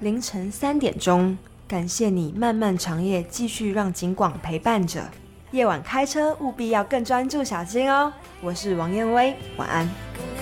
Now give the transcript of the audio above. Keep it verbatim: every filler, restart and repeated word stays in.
凌晨三点钟，感谢你漫漫长夜继续让警广陪伴着。夜晚开车务必要更专注小心哦。我是王燕薇，晚安。